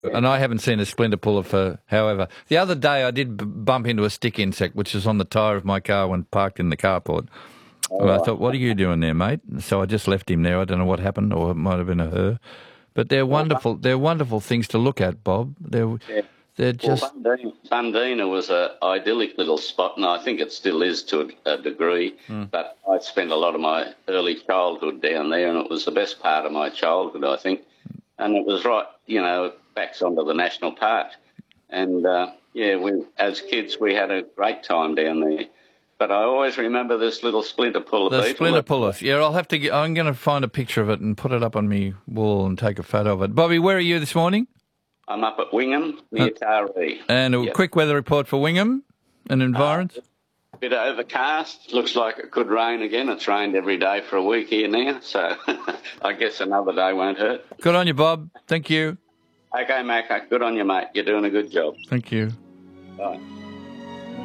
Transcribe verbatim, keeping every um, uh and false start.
And I haven't seen a splinter puller for however. The other day I did b- bump into a stick insect, which was on the tyre of my car when parked in the carport. All And I right. thought, what are you doing there, mate? So I just left him there. I don't know what happened, or it might have been a her. But they're wonderful. They're wonderful things to look at, Bob. They're Yeah. they're just Well, Bundina, Bundina was an idyllic little spot, and I think it still is to a, a degree. Mm. But I spent a lot of my early childhood down there, and it was the best part of my childhood, I think. And it was right, you know, backs onto the national park. And, uh, yeah, we as kids, we had a great time down there. But I always remember this little splinter puller the beetle. splinter puller. Yeah, I'll have to. Get, I'm going to find a picture of it and put it up on my wall and take a photo of it. Bobby, where are you this morning? I'm up at Wingham near Taree. And a Yep. quick weather report for Wingham and environs. Uh, bit overcast. Looks like it could rain again. It's rained every day for a week here now, so I guess another day won't hurt. Good on you, Bob. Thank you. Okay, Mac, good on you, mate. You're doing a good job. Thank you. Bye.